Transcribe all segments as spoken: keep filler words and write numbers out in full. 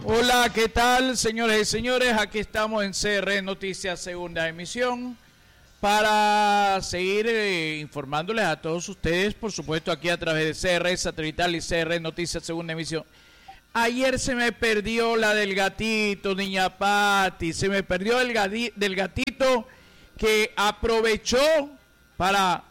Hola, ¿qué tal, señores y señores? Aquí estamos en C R Noticias, segunda emisión, para seguir eh, informándoles a todos ustedes, por supuesto, aquí a través de C R Satelital y C R Noticias, segunda emisión. Ayer se me perdió la del gatito, niña Patti, se me perdió el gati, del gatito que aprovechó para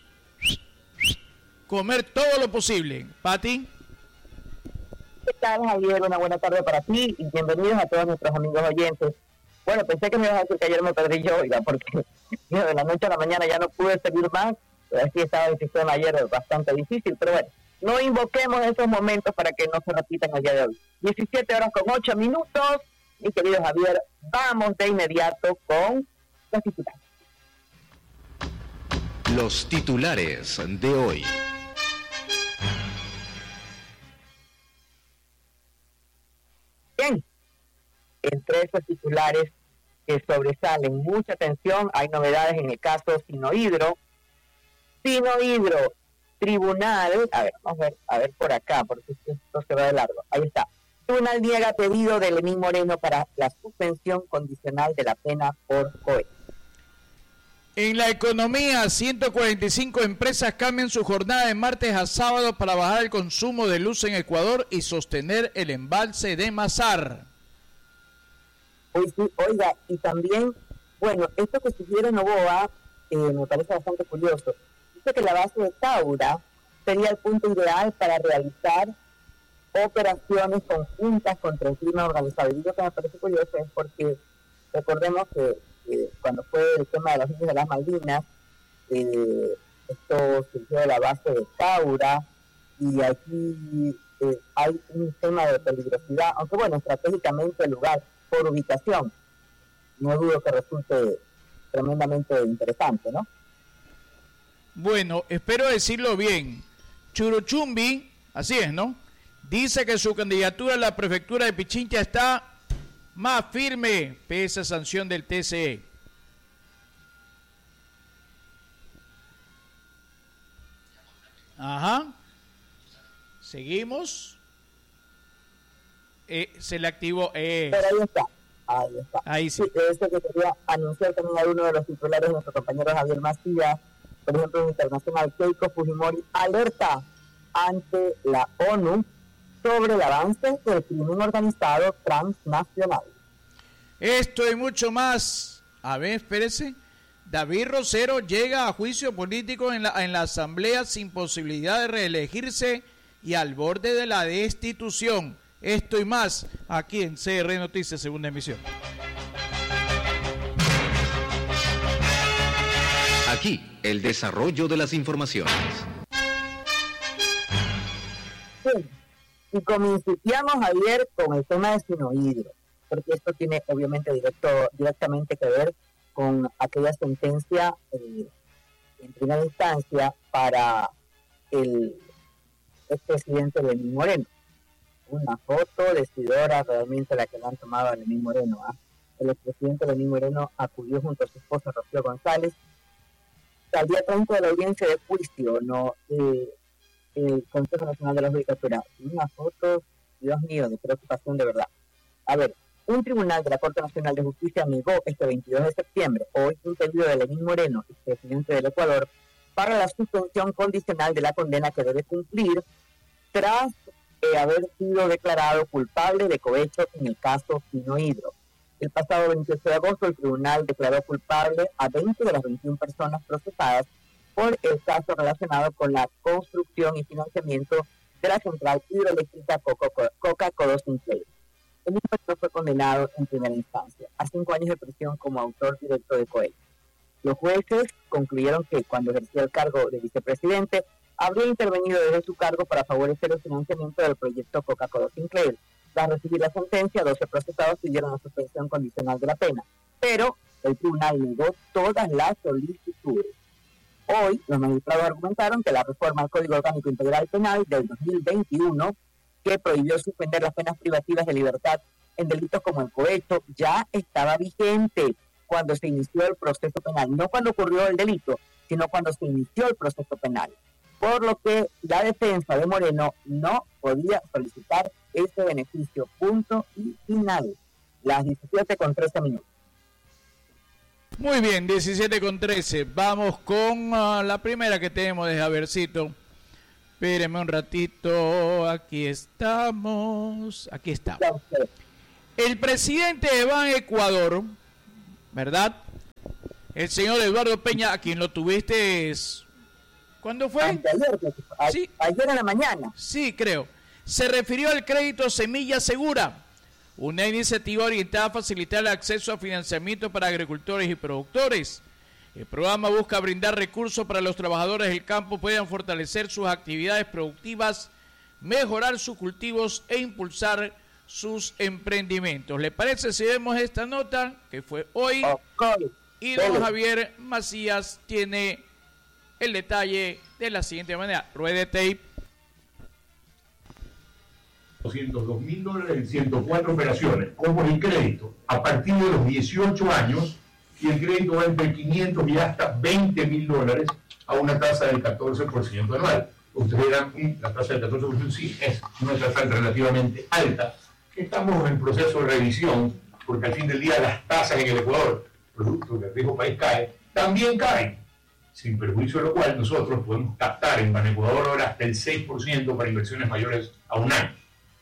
comer todo lo posible. Patti. ¿Qué tal, Javier? Una buena tarde para ti y bienvenidos a todos nuestros amigos oyentes. Bueno, pensé que me ibas a decir que ayer me perdí yo, oiga, porque de la noche a la mañana ya no pude seguir más. Así estaba el sistema ayer bastante difícil, pero bueno, no invoquemos esos momentos para que no se repitan el día de hoy. diecisiete horas con ocho minutos, mi querido Javier, vamos de inmediato con los titulares. Los titulares de hoy. Bien, entre esos titulares que sobresalen mucha atención, hay novedades en el caso Sinohidro. Sinohidro, tribunal, a ver, vamos a ver, a ver por acá, porque esto se va de largo. Ahí está. Tribunal niega pedido de Lenín Moreno para la suspensión condicional de la pena por cohecho. En la economía, ciento cuarenta y cinco empresas cambian su jornada de martes a sábado para bajar el consumo de luz en Ecuador y sostener el embalse de Mazar. Oiga, y también, bueno, esto que sugiere Novoa eh, me parece bastante curioso. Dice que la base de Taura sería el punto ideal para realizar operaciones conjuntas contra el crimen organizado. Y lo que me parece curioso es porque recordemos que Eh, cuando fue el tema de las Islas de las Malvinas, eh, esto surgió de la base de Taura, y aquí eh, hay un tema de peligrosidad, aunque bueno, estratégicamente el lugar, por ubicación, no dudo que resulte tremendamente interesante, ¿no? Bueno, espero decirlo bien. Churuchumbi, así es, ¿no? Dice que su candidatura a la prefectura de Pichincha está más firme pese a sanción del T C E. Ajá. Seguimos. Eh, se le activó. Eh. Pero ahí está. Ahí está. Ahí sí. Sí, eso que quería anunciar también a uno de los titulares de nuestro compañero Javier Macías, por ejemplo, en Internacional, Keiko Fujimori alerta ante la ONU sobre el avance del crimen organizado transnacional. Esto y mucho más. A ver, espérese. David Rosero llega a juicio político en la, en la Asamblea sin posibilidad de reelegirse y al borde de la destitución. Esto y más aquí en C R Noticias, segunda emisión. Aquí, el desarrollo de las informaciones. Sí. Y comenciamos ayer con el tema de Sinohidro, porque esto tiene obviamente directo, directamente que ver con aquella sentencia eh, en primera instancia para el expresidente Lenín Moreno. Una foto decidora realmente la que le han tomado a Lenín Moreno. ¿eh? El expresidente Lenín Moreno acudió junto a su esposa Rocío González al día treinta de la audiencia de juicio, ¿no? Eh, el Consejo Nacional de la Judicatura. Unas fotos, Dios mío, de preocupación de verdad. A ver, un tribunal de la Corte Nacional de Justicia negó este veintidós de septiembre, hoy, un pedido de Lenín Moreno, expresidente del Ecuador, para la suspensión condicional de la condena que debe cumplir tras eh, haber sido declarado culpable de cohecho en el caso Sinohidro. El pasado veintiocho de agosto, el tribunal declaró culpable a veinte de las veintiuna personas procesadas por el caso relacionado con la construcción y financiamiento de la central hidroeléctrica Coca-Cola Sinclair. El mismo fue condenado en primera instancia a cinco años de prisión como autor directo de cohecho. Los jueces concluyeron que cuando ejercía el cargo de vicepresidente, habría intervenido desde su cargo para favorecer el financiamiento del proyecto Coca-Cola Sinclair. Tras recibir la sentencia, doce procesados pidieron la suspensión condicional de la pena, pero el tribunal negó todas las solicitudes. Hoy, los magistrados argumentaron que la reforma al Código Orgánico Integral Penal del dos mil veintiuno, que prohibió suspender las penas privativas de libertad en delitos como el cohecho, ya estaba vigente cuando se inició el proceso penal. No cuando ocurrió el delito, sino cuando se inició el proceso penal. Por lo que la defensa de Moreno no podía solicitar ese beneficio. Punto y final. Las diecisiete con trece minutos. Muy bien, diecisiete con trece. Vamos con uh, la primera que tenemos de Javiercito. Espérenme un ratito. Aquí estamos. Aquí estamos. El presidente de Ban Ecuador, ¿verdad? El señor Eduardo Peña, a quien lo tuviste, es... ¿cuándo fue? Anteayer, a, sí. Ayer en la mañana. Sí, creo. Se refirió al crédito Semilla Segura, una iniciativa orientada a facilitar el acceso a financiamiento para agricultores y productores. El programa busca brindar recursos para los trabajadores del campo puedan fortalecer sus actividades productivas, mejorar sus cultivos e impulsar sus emprendimientos. ¿Le parece si vemos esta nota que fue hoy? Okay. Y don Javier Macías tiene el detalle de la siguiente manera. Ruede tape. doscientos dos mil dólares en ciento cuatro operaciones. ¿Cómo es el crédito? A partir de los dieciocho años, y el crédito va entre quinientos y hasta veinte mil dólares a una tasa del catorce por ciento anual. Ustedes dirán, la tasa del catorce por ciento sí es una tasa relativamente alta. Estamos en proceso de revisión, porque al fin del día las tasas en el Ecuador, producto que el riesgo país cae, también caen. Sin perjuicio de lo cual nosotros podemos captar en Ban Ecuador ahora hasta el seis por ciento para inversiones mayores a un año.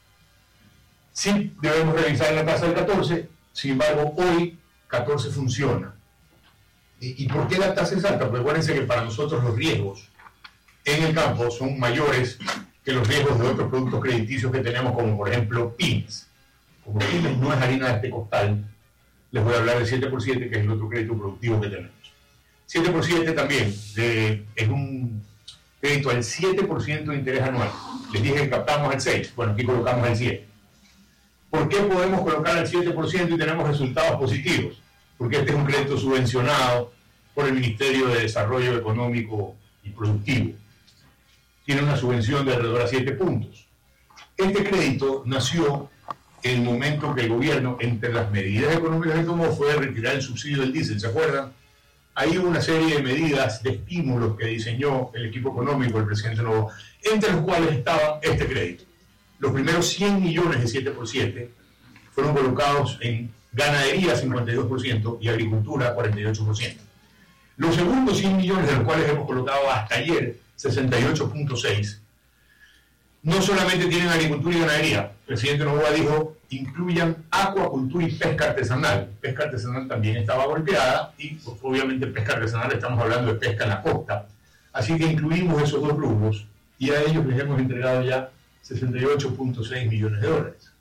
Sí debemos revisar la tasa del catorce, sin embargo hoy catorce funciona. ¿Y, y por qué la tasa es alta? Pues acuérdense que para nosotros los riesgos en el campo son mayores que los riesgos de otros productos crediticios que tenemos, como por ejemplo pymes. Como pymes no es harina de este costal, les voy a hablar del siete por siete, que es el otro crédito productivo que tenemos. siete por siete también de, es un crédito al siete por ciento de interés anual. Les dije que captamos el seis, bueno, aquí colocamos el siete. ¿Por qué podemos colocar el siete por ciento y tenemos resultados positivos? Porque este es un crédito subvencionado por el Ministerio de Desarrollo Económico y Productivo. Tiene una subvención de alrededor a siete puntos. Este crédito nació en el momento que el gobierno, entre las medidas económicas que tomó, fue retirar el subsidio del diésel, ¿se acuerdan? Ahí hubo una serie de medidas de estímulos que diseñó el equipo económico del presidente Noboa, entre los cuales estaba este crédito. Los primeros cien millones de siete por siete fueron colocados en ganadería cincuenta y dos por ciento y agricultura cuarenta y ocho por ciento. Los segundos cien millones, de los cuales hemos colocado hasta ayer sesenta y ocho punto seis, no solamente tienen agricultura y ganadería. El presidente Noboa dijo, incluyan acuacultura y pesca artesanal. Pesca artesanal también estaba golpeada y pues, obviamente pesca artesanal estamos hablando de pesca en la costa. Así que incluimos esos dos rubros y a ellos les hemos entregado ya sesenta y ocho punto seis millones de dólares.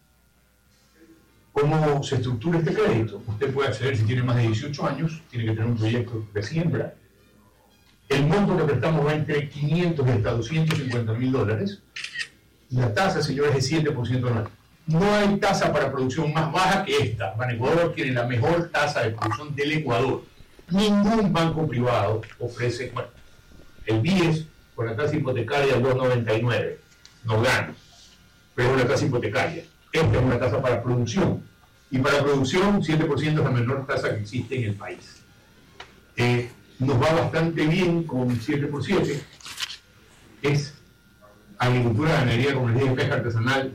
¿Cómo se estructura este crédito? Usted puede acceder si tiene más de dieciocho años, tiene que tener un proyecto de siembra. El monto que prestamos va entre quinientos y hasta doscientos cincuenta mil dólares. Y la tasa, señores, es siete por ciento anual. No hay tasa para producción más baja que esta. Ban Ecuador tiene la mejor tasa de producción del Ecuador. Ningún banco privado ofrece, bueno, el B I E S con la tasa hipotecaria del dos punto noventa y nueve. No gana, pero es una tasa hipotecaria. Esta es una tasa para producción. Y para producción, siete por ciento es la menor tasa que existe en el país. Eh, nos va bastante bien con siete por siete. Es agricultura, ganadería, como les dije, pesca artesanal.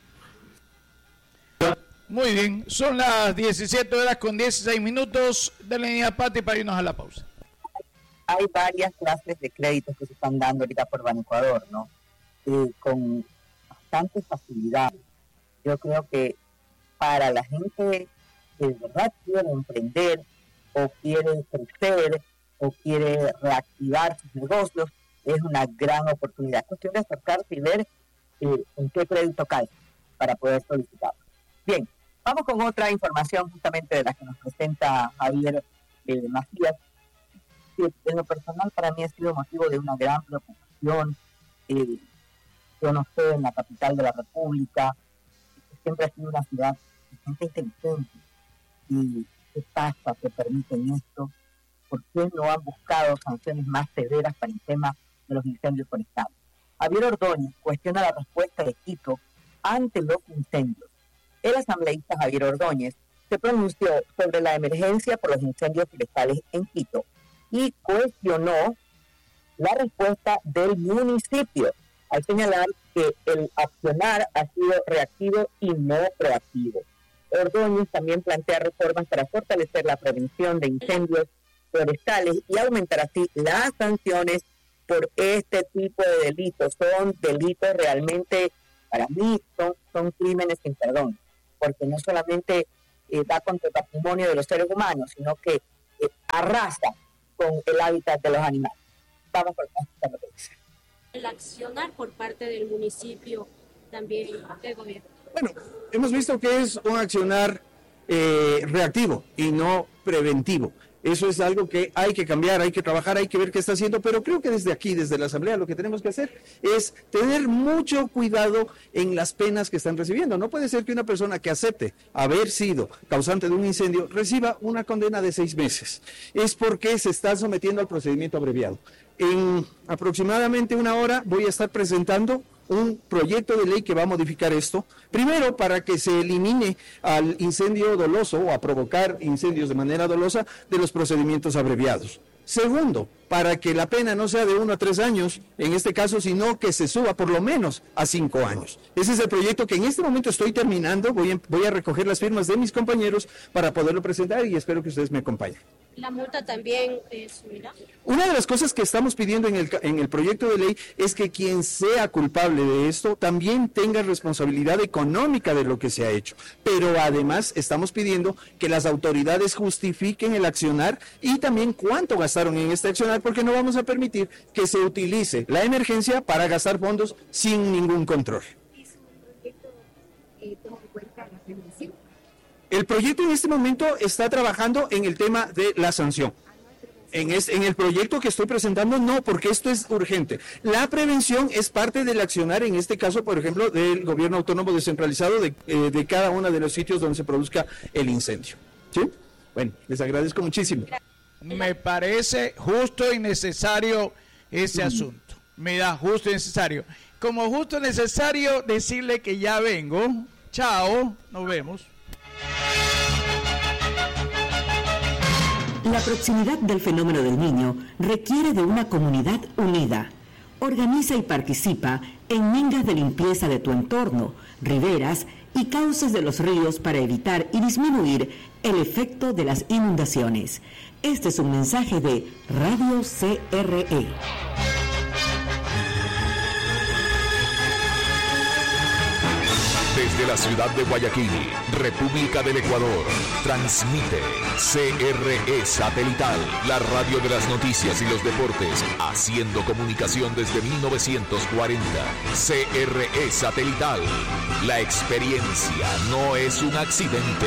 Muy bien, son las diecisiete horas con dieciséis minutos de la línea Pati para irnos a la pausa. Hay varias clases de créditos que se están dando ahorita por Ban Ecuador, ¿no? Eh, con bastante facilidad. Yo creo que para la gente que de verdad quiere emprender o quiere crecer o quiere reactivar sus negocios, es una gran oportunidad. Es cuestión de acercarse y ver eh, en qué crédito cae para poder solicitarlo. Bien, vamos con otra información justamente de la que nos presenta Javier eh, Macías, que en lo personal para mí ha sido motivo de una gran preocupación. Eh, yo no sé, en la capital de la República, siempre ha sido una ciudad de gente inteligente. ¿Y qué pasa que permiten esto? ¿Por qué no han buscado sanciones más severas para el tema de los incendios forestales? Javier Ordóñez cuestiona la respuesta de Quito ante los incendios. El asambleísta Javier Ordóñez se pronunció sobre la emergencia por los incendios forestales en Quito y cuestionó la respuesta del municipio Al señalar que el accionar ha sido reactivo y no proactivo. Ordóñez también plantea reformas para fortalecer la prevención de incendios forestales y aumentar así las sanciones por este tipo de delitos. Son delitos realmente, para mí, son, son crímenes sin perdón, porque no solamente eh, va contra el patrimonio de los seres humanos, sino que eh, arrasa con el hábitat de los animales. Vamos por la lo que dice. El accionar por parte del municipio, también del gobierno. Bueno, hemos visto que es un accionar eh, reactivo y no preventivo. Eso es algo que hay que cambiar, hay que trabajar, hay que ver qué está haciendo, pero creo que desde aquí, desde la Asamblea, lo que tenemos que hacer es tener mucho cuidado en las penas que están recibiendo. No puede ser que una persona que acepte haber sido causante de un incendio reciba una condena de seis meses. Es porque se está sometiendo al procedimiento abreviado. En aproximadamente una hora voy a estar presentando un proyecto de ley que va a modificar esto, primero para que se elimine al incendio doloso o a provocar incendios de manera dolosa de los procedimientos abreviados. Segundo, para que la pena no sea de uno a tres años, en este caso, sino que se suba por lo menos a cinco años. Ese es el proyecto que en este momento estoy terminando, voy a, voy a recoger las firmas de mis compañeros para poderlo presentar y espero que ustedes me acompañen. ¿La multa también eh, subirá? Una de las cosas que estamos pidiendo en el, en el proyecto de ley es que quien sea culpable de esto también tenga responsabilidad económica de lo que se ha hecho. Pero además estamos pidiendo que las autoridades justifiquen el accionar y también cuánto gastaron en este accionar, porque no vamos a permitir que se utilice la emergencia para gastar fondos sin ningún control. ¿Es un proyecto que toma en cuenta la prevención? El proyecto en este momento está trabajando en el tema de la sanción. En, es, en el proyecto que estoy presentando, no, porque esto es urgente. La prevención es parte del accionar, en este caso, por ejemplo, del gobierno autónomo descentralizado de, eh, de cada uno de los sitios donde se produzca el incendio. ¿Sí? Bueno, les agradezco muchísimo. Me parece justo y necesario ese asunto. Me da justo y necesario. Como justo y necesario decirle que ya vengo. Chao, nos vemos. La proximidad del fenómeno del Niño requiere de una comunidad unida. Organiza y participa en mingas de limpieza de tu entorno, riberas y cauces de los ríos para evitar y disminuir el efecto de las inundaciones. Este es un mensaje de Radio C R E. Desde la ciudad de Guayaquil, República del Ecuador, transmite C R E Satelital, la radio de las noticias y los deportes, haciendo comunicación desde mil novecientos cuarenta. C R E Satelital, la experiencia no es un accidente.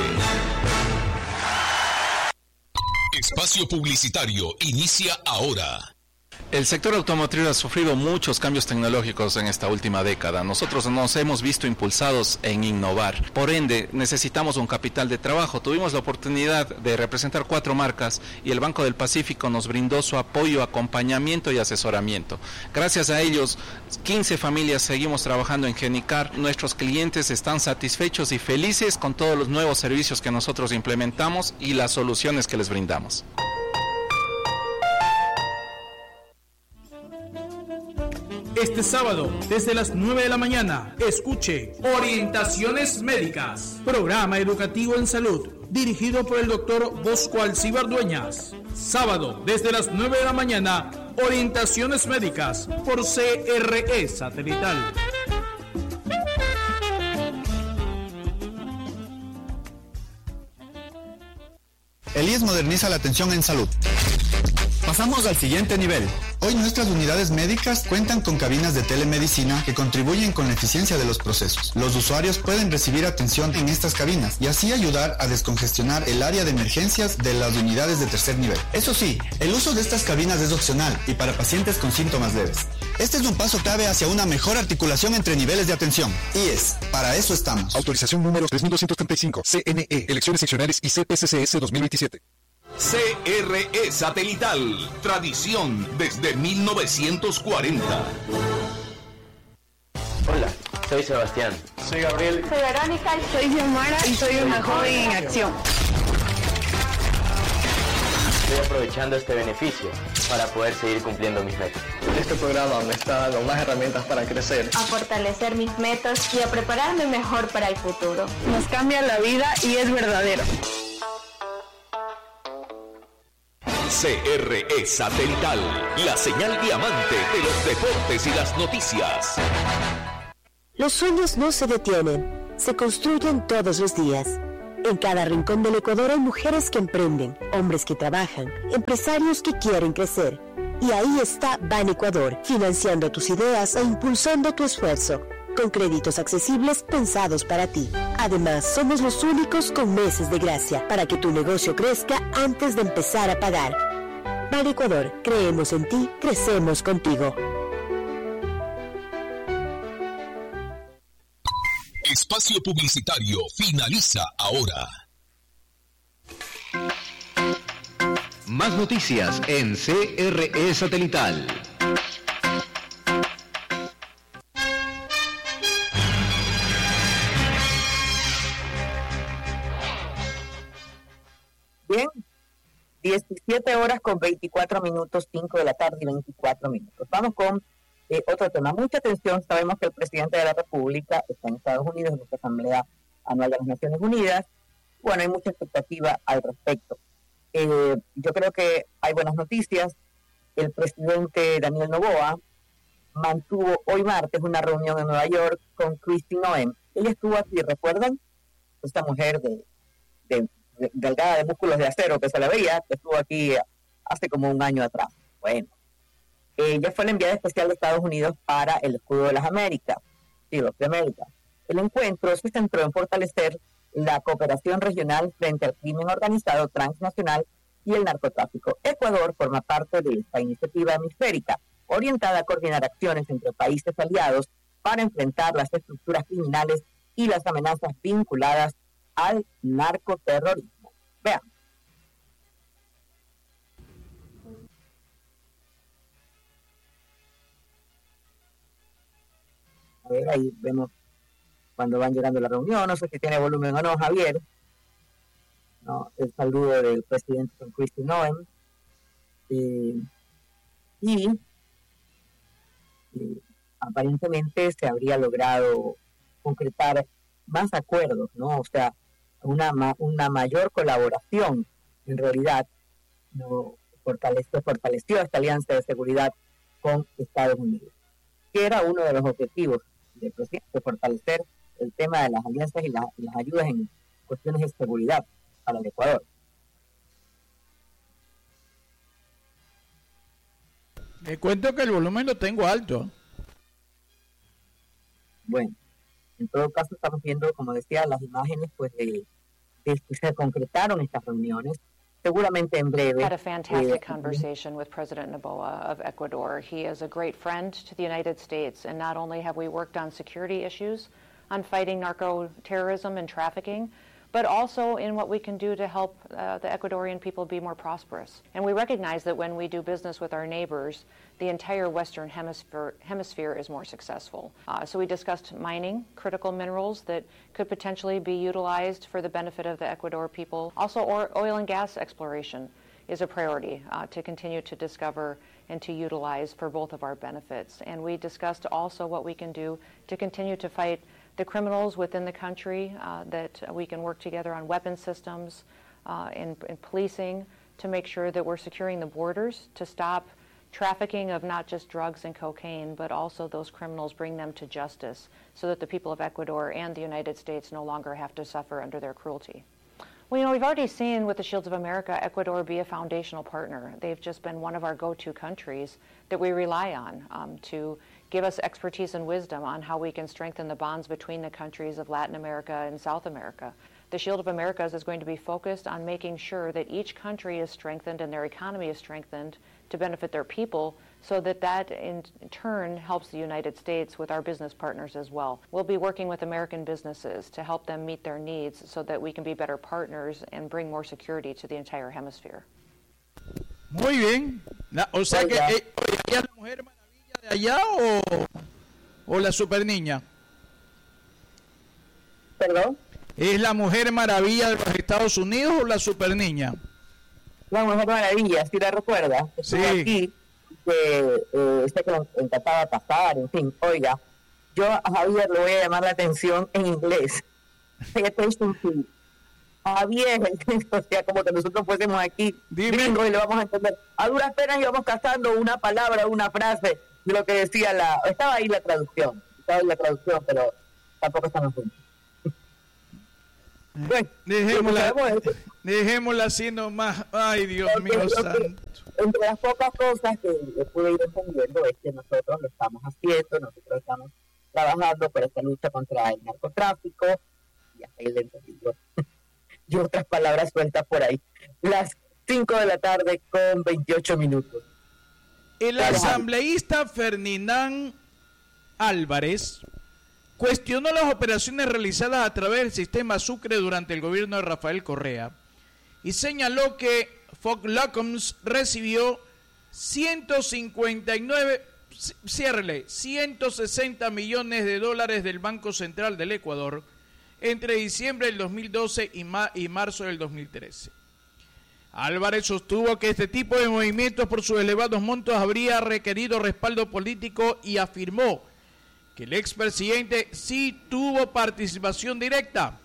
Espacio publicitario inicia ahora. El sector automotriz ha sufrido muchos cambios tecnológicos en esta última década. Nosotros nos hemos visto impulsados en innovar. Por ende, necesitamos un capital de trabajo. Tuvimos la oportunidad de representar cuatro marcas y el Banco del Pacífico nos brindó su apoyo, acompañamiento y asesoramiento. Gracias a ellos, quince familias seguimos trabajando en Genicar. Nuestros clientes están satisfechos y felices con todos los nuevos servicios que nosotros implementamos y las soluciones que les brindamos. Este sábado, desde las nueve de la mañana, escuche Orientaciones Médicas, programa educativo en salud, dirigido por el doctor Bosco Alcibar Dueñas. Sábado, desde las nueve de la mañana, Orientaciones Médicas, por C R E Satelital. El I E S moderniza la atención en salud. Pasamos al siguiente nivel. Hoy nuestras unidades médicas cuentan con cabinas de telemedicina que contribuyen con la eficiencia de los procesos. Los usuarios pueden recibir atención en estas cabinas y así ayudar a descongestionar el área de emergencias de las unidades de tercer nivel. Eso sí, el uso de estas cabinas es opcional y para pacientes con síntomas leves. Este es un paso clave hacia una mejor articulación entre niveles de atención. I E S, para eso estamos. Autorización número tres mil doscientos treinta y cinco, C N E, Elecciones Seccionales y C P C C S dos mil veintisiete. C R E Satelital, tradición desde mil novecientos cuarenta. Hola, soy Sebastián. Soy Gabriel. Soy Verónica. Soy Xiomara y soy una joven en acción. Estoy aprovechando este beneficio para poder seguir cumpliendo mis metas. Este programa me está dando más herramientas para crecer, a fortalecer mis metas y a prepararme mejor para el futuro. Nos cambia la vida y es verdadero. C R E Satelital, la señal diamante de los deportes y las noticias. Los sueños no se detienen, se construyen todos los días. En cada rincón del Ecuador hay mujeres que emprenden, hombres que trabajan, empresarios que quieren crecer. Y ahí está Ban Ecuador, financiando tus ideas e impulsando tu esfuerzo, con créditos accesibles pensados para ti. Además, somos los únicos con meses de gracia para que tu negocio crezca antes de empezar a pagar. Ban Ecuador, creemos en ti, crecemos contigo. Espacio publicitario finaliza ahora. Más noticias en C R E Satelital. Bien, diecisiete horas con veinticuatro minutos, cinco de la tarde y veinticuatro minutos. Vamos con eh, otro tema. Mucha atención, sabemos que el presidente de la República está en Estados Unidos, en nuestra Asamblea Anual de las Naciones Unidas. Bueno, hay mucha expectativa al respecto. Eh, yo creo que hay buenas noticias. El presidente Daniel Noboa mantuvo hoy martes una reunión en Nueva York con Kristi Noem. Ella estuvo aquí, ¿recuerdan? Esta mujer de, de, de delgada, de músculos de acero que se la veía, que estuvo aquí hace como un año atrás. Bueno, ella fue la enviada especial de Estados Unidos para el Escudo de las Américas, sí, los de América. El encuentro se centró en fortalecer la cooperación regional frente al crimen organizado transnacional y el narcotráfico. Ecuador forma parte de esta iniciativa hemisférica, orientada a coordinar acciones entre países aliados para enfrentar las estructuras criminales y las amenazas vinculadas al narcoterrorismo. Vean. A ver, ahí vemos cuando van llegando a la reunión. No sé si tiene volumen o no, Javier. ¿No? El saludo del presidente con Kristi Noem. Eh, y eh, aparentemente se habría logrado concretar más acuerdos, ¿no? O sea, una, una mayor colaboración, en realidad, ¿no? fortaleció, fortaleció esta alianza de seguridad con Estados Unidos, que era uno de los objetivos del presidente, fortalecer el tema de las alianzas y, la, y las ayudas en cuestiones de seguridad para el Ecuador. Me cuento que el volumen lo tengo alto. Bueno, en todo caso estamos viendo, como decía, las imágenes pues de, de que se concretaron estas reuniones. Seguramente en breve. Had a fantastic eh, conversation with President Noboa of Ecuador. He is a great friend to the United States, and not only have we worked on security issues, on fighting narco-terrorism and trafficking, but also in what we can do to help uh, the Ecuadorian people be more prosperous. And we recognize that when we do business with our neighbors, the entire Western Hemisphere, hemisphere is more successful. Uh, so we discussed mining, critical minerals that could potentially be utilized for the benefit of the Ecuador people. Also, or, oil and gas exploration is a priority uh, to continue to discover and to utilize for both of our benefits. And we discussed also what we can do to continue to fight the criminals within the country, uh, that we can work together on weapon systems uh, and, and policing to make sure that we're securing the borders to stop trafficking of not just drugs and cocaine, but also those criminals, bring them to justice so that the people of Ecuador and the United States no longer have to suffer under their cruelty. Well, you know, we've already seen with the Shields of America, Ecuador be a foundational partner. They've just been one of our go-to countries that we rely on um, to give us expertise and wisdom on how we can strengthen the bonds between the countries of Latin America and South America. The Shield of Americas is going to be focused on making sure that each country is strengthened and their economy is strengthened to benefit their people, so that that in turn helps the United States with our business partners as well. We'll be working with American businesses to help them meet their needs so that we can be better partners and bring more security to the entire hemisphere. Muy bien. La, o sea que eh, ¿ella es la mujer maravilla de allá o, o la super niña? ¿Perdón? ¿Es la mujer maravilla de los Estados Unidos o la super niña? La Mujer Maravilla, ¿sí la recuerda? Estuvo Sí. aquí, que eh, este que nos encantaba pasar, en fin, oiga, yo a Javier le voy a llamar la atención en inglés. Javier, o sea, como que nosotros fuésemos aquí gringos y le vamos a entender. A duras penas íbamos cazando una palabra, una frase de lo que decía la... Estaba ahí la traducción, estaba ahí la traducción, pero tampoco estamos juntos. Bueno, dejémosla, dejémosla así nomás. Ay, Dios mío santo. Entre las pocas cosas que pude ir entendiendo es que nosotros lo estamos haciendo, nosotros estamos trabajando por esta lucha contra el narcotráfico, y hasta ahí le entendí yo. Y otras palabras sueltas por ahí. Las cinco de la tarde con veintiocho minutos. El asambleísta Ferdinand Álvarez cuestionó las operaciones realizadas a través del sistema Sucre durante el gobierno de Rafael Correa y señaló que Foglocoms recibió ciento cincuenta y nueve, ciérrele, ciento sesenta millones de dólares del Banco Central del Ecuador entre diciembre del dos mil doce y, ma- y marzo del dos mil trece. Álvarez sostuvo que este tipo de movimientos por sus elevados montos habría requerido respaldo político y afirmó que el expresidente sí tuvo participación directa.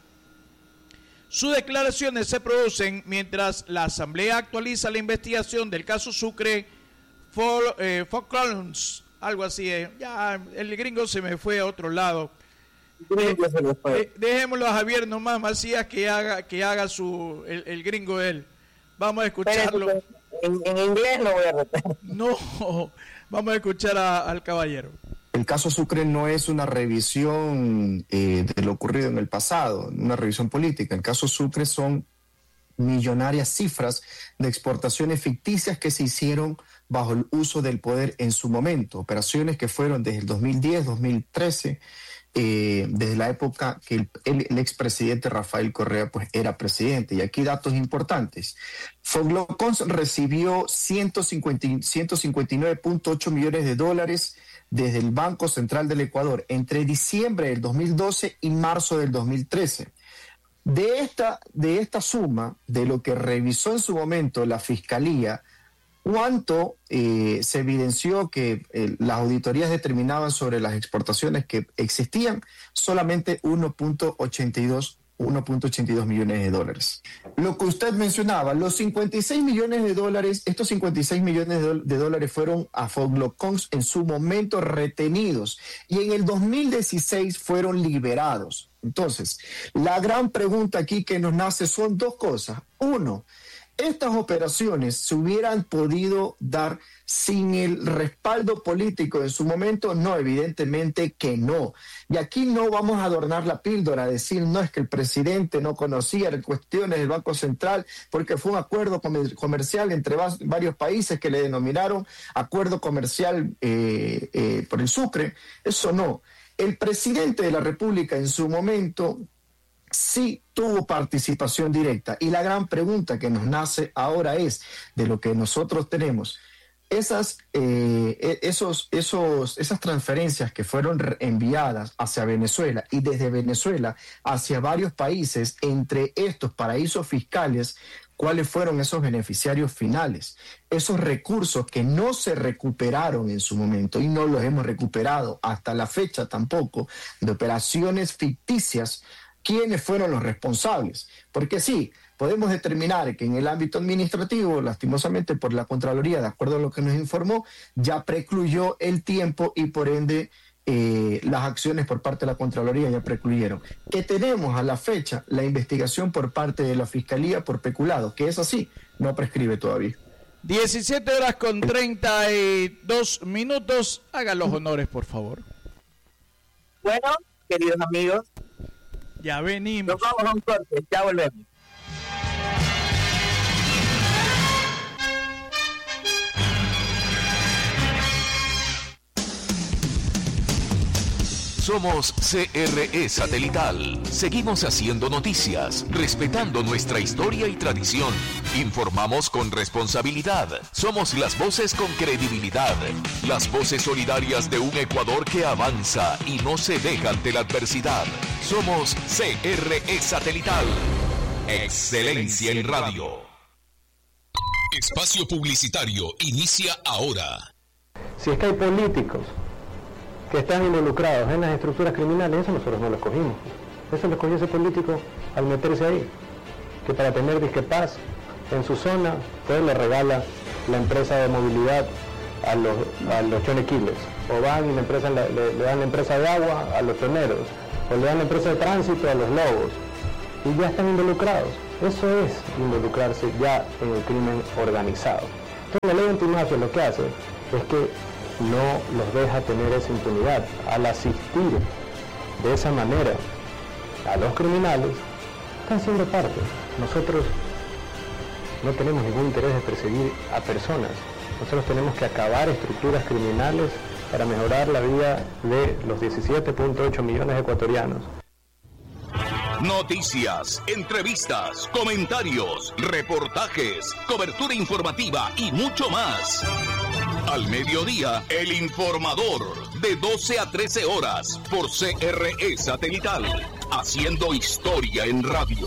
Sus declaraciones se producen mientras la Asamblea actualiza la investigación del caso Sucre for, eh, Falklands, algo así. Eh. Ya el gringo se me fue a otro lado. Eh, eh, dejémoslo a Javier nomás, Macías, que haga que haga su el, el gringo de él. Vamos a escucharlo. En, en inglés no voy a retar. No, vamos a escuchar a, al caballero. El caso Sucre no es una revisión eh, de lo ocurrido en el pasado, una revisión política. El caso Sucre son millonarias cifras de exportaciones ficticias que se hicieron bajo el uso del poder en su momento. Operaciones que fueron desde el dos mil diez, dos mil trece, eh, desde la época que el, el, el expresidente Rafael Correa pues, era presidente. Y aquí datos importantes. Foglocoms recibió ciento cincuenta, ciento cincuenta y nueve punto ocho millones de dólares desde el Banco Central del Ecuador entre diciembre del dos mil doce y marzo del dos mil trece. De esta, de esta suma, de lo que revisó en su momento la Fiscalía, cuánto eh, se evidenció que eh, las auditorías determinaban sobre las exportaciones que existían, solamente uno punto ochenta y dos millones de dólares. Lo que usted mencionaba, los cincuenta y seis millones de dólares, estos cincuenta y seis millones de, do- de dólares fueron a Foglocoms en su momento retenidos y en el dos mil dieciséis fueron liberados. Entonces, la gran pregunta aquí que nos nace son dos cosas. Uno, ¿estas operaciones se hubieran podido dar sin el respaldo político en su momento? No, evidentemente que no. Y aquí no vamos a adornar la píldora, a decir, no, es que el presidente no conocía cuestiones del Banco Central porque fue un acuerdo comer- comercial entre va- varios países que le denominaron acuerdo comercial eh, eh, por el Sucre. Eso no. El presidente de la República en su momento sí tuvo participación directa. Y la gran pregunta que nos nace ahora es, de lo que nosotros tenemos, esas, eh, esos, esos, esas transferencias que fueron re- enviadas hacia Venezuela y desde Venezuela hacia varios países, entre estos paraísos fiscales, ¿cuáles fueron esos beneficiarios finales? Esos recursos que no se recuperaron en su momento y no los hemos recuperado hasta la fecha tampoco, de operaciones ficticias. ¿Quiénes fueron los responsables? Porque sí, podemos determinar que en el ámbito administrativo, lastimosamente por la Contraloría, de acuerdo a lo que nos informó, ya precluyó el tiempo y por ende eh, las acciones por parte de la Contraloría ya precluyeron. Que tenemos a la fecha la investigación por parte de la Fiscalía por peculado, que es así, no prescribe todavía. diecisiete horas con treinta y dos minutos. Haga los honores, por favor. Bueno, queridos amigos, ya venimos. Nos vamos a un corte, ya volvemos. Somos C R E Satelital. Seguimos haciendo noticias, respetando nuestra historia y tradición. Informamos con responsabilidad. Somos las voces con credibilidad. Las voces solidarias de un Ecuador que avanza y no se deja ante la adversidad. Somos C R E Satelital. Excelencia en radio. Espacio publicitario inicia ahora. Si es que hay políticos que están involucrados en las estructuras criminales, eso nosotros no lo escogimos. Eso lo escogió ese político al meterse ahí. Que para tener disque paz en su zona, pues le regala la empresa de movilidad a los, a los chonequiles. O van y la empresa, le, le dan la empresa de agua a los choneros. O le dan la empresa de tránsito a los lobos. Y ya están involucrados. Eso es involucrarse ya en el crimen organizado. Entonces la ley antimafia lo que hace es que no los deja tener esa impunidad. Al asistir de esa manera a los criminales, están siendo parte. Nosotros no tenemos ningún interés de perseguir a personas. Nosotros tenemos que acabar estructuras criminales para mejorar la vida de los diecisiete punto ocho millones de ecuatorianos. Noticias, entrevistas, comentarios, reportajes, cobertura informativa y mucho más. Al mediodía, El Informador, de doce a trece horas, por C R E Satelital, haciendo historia en radio.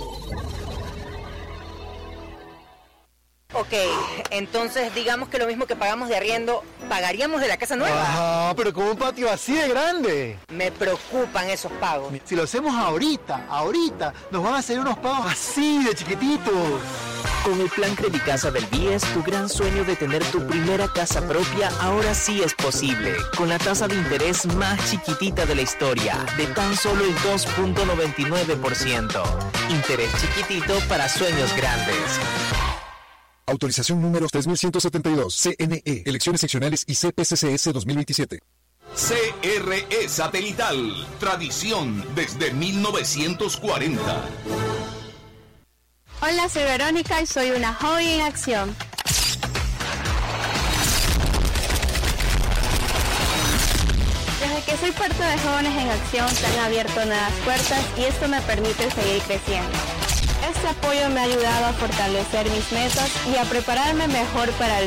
Ok, entonces digamos que lo mismo que pagamos de arriendo, pagaríamos de la casa nueva. Ajá, pero con un patio así de grande. Me preocupan esos pagos. Si lo hacemos ahorita, ahorita, nos van a hacer unos pagos así de chiquititos. Con el plan Credicasa del B I E S, tu gran sueño de tener tu primera casa propia ahora sí es posible. Con la tasa de interés más chiquitita de la historia, de tan solo el dos punto noventa y nueve por ciento. Interés chiquitito para sueños grandes. Autorización número tres mil ciento setenta y dos, C N E, Elecciones Seccionales y C P C C S dos mil veintisiete. C R E Satelital, tradición desde mil novecientos cuarenta. Hola, soy Verónica y soy una joven en acción. Desde que soy parte de Jóvenes en Acción se han abierto nuevas puertas y esto me permite seguir creciendo. Este apoyo me ha ayudado a fortalecer mis metas y a prepararme mejor para el